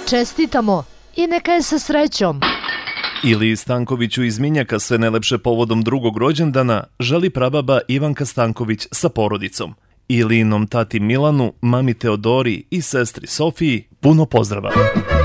Čestitamo i neka je sa srećom. Iliji Stankoviću iz Minjaka sve najlepše povodom drugog rođendana želi prababa Ivanka Stanković sa porodicom. Ilijinom tati Milanu, mami Teodori i sestri Sofiji puno pozdrava.